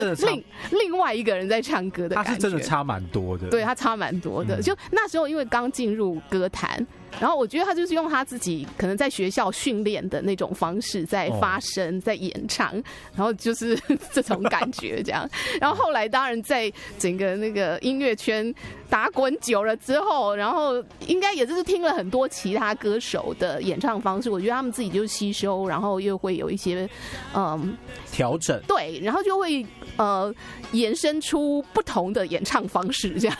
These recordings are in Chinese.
另外一个人在唱歌的感觉。 他是真的差蛮多的， 对，他差蛮多的。就那时候因为刚进入歌坛，然后我觉得他就是用他自己可能在学校训练的那种方式在发声，在演唱，然后就是这种感觉这样。然后后来当然在整个那个音乐圈打滚久了之后，然后应该也就是听了很多其他歌手的演唱方式，我觉得他们自己就吸收，然后又会有一些调整， 对，然后就会延伸出不同的演唱方式这样。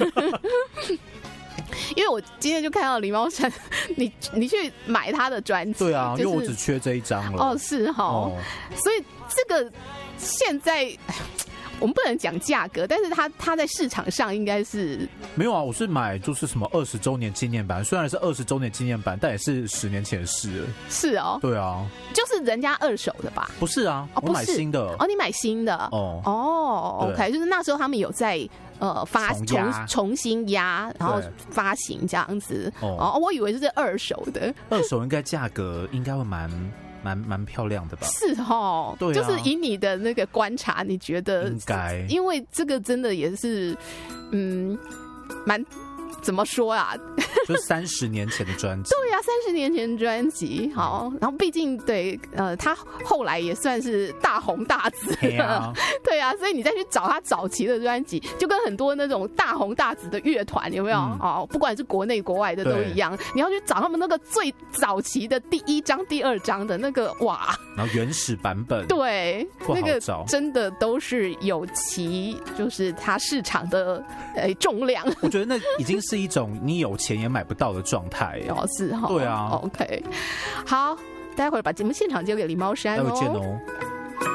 因为我今天就看到李茂山，你去买他的专辑， 对啊， 就是、 因为我只缺这一张了。 哦，是哈，所以这个现在我们不能讲价格，但是它在市场上应该是没有啊。我是买就是什么20周年纪念版，虽然是20周年纪念版，但也是10年前的事了。 是哦， 对啊， 就是人家二手的吧？ 不是啊，我买新的。 哦，你买新的？哦 ，OK， 就是那时候他们有在重新压，然后发行这样子。哦，我以为是二手的。 二手应该价格应该会蛮漂亮的吧？ 是哦，对啊，就是以你的那个观察，你觉得应该？因为这个真的也是，蛮怎么说啊？ 就30年前的专辑。 对呀，30年前的专辑，好，然后毕竟对他后来也算是大红大紫了，对啊，所以你再去找他早期的专辑，就跟很多那种大红大紫的乐团有没有？哦，不管是国内国外的都一样，你要去找他们那个最早期的第1张、第2张的那个哇， 然后原始版本， 对，那个真的都是有其就是它市场的重量。 我觉得那已经是一种你有钱也买不到的状态。 哦，是哈， 对啊 ，OK， 好，待会儿把节目现场交给李茂山哦。 待会见哦。